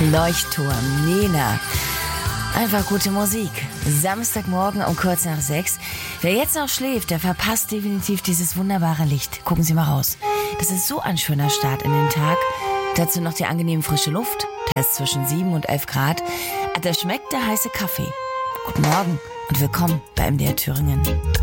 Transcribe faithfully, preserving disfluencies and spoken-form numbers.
Leuchtturm, Nena. Einfach gute Musik. Samstagmorgen um kurz nach sechs. Wer jetzt noch schläft, der verpasst definitiv dieses wunderbare Licht. Gucken Sie mal raus. Das ist so ein schöner Start in den Tag. Dazu noch die angenehm frische Luft. Da ist zwischen sieben und elf Grad. Da schmeckt der heiße Kaffee. Guten Morgen und willkommen bei M D R Thüringen.